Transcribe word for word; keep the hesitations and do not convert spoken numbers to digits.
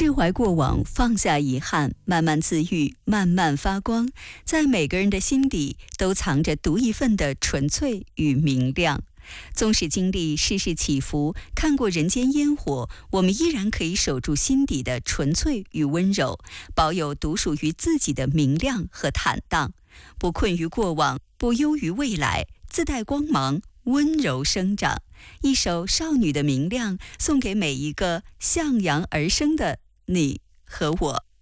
释怀过往，放下遗憾，慢慢自愈，慢慢发光。在每个人的心底，都藏着独一份的纯粹与明亮。纵使经历世事起伏，看过人间烟火，我们依然可以守住心底的纯粹与温柔，保有独属于自己的明亮和坦荡，不困于过往，不忧于未来，自带光芒，温柔生长。一首少女的明亮，送给每一个向阳而生的你和我。